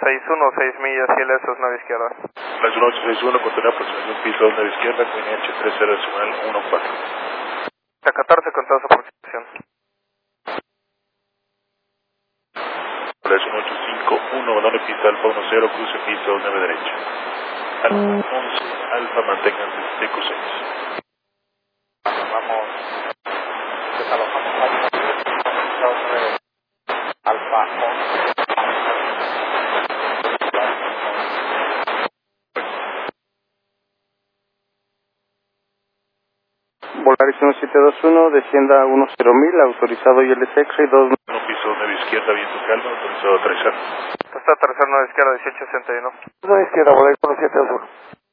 1861, 6 millas, Cielo, eso es 9 izquierda. Flight 1861, contiene aproximación piso 9 izquierda, QNH 30.14. A 14 con toda su aproximación. Flight 1851, balón de pista Alfa 10, cruce piso 9 derecha. Alfa 11, Alfa manténganse TQ6. Vamos, desalojamos Alfa 11. Volaris 1721, descienda a 10.000, autorizado ILS X-Ray 2. Piso 9 izquierda, viento calma, autorizado a aterrizar. Está aterrizar 9 izquierda, 1861. 9 izquierda, Volaris 1721.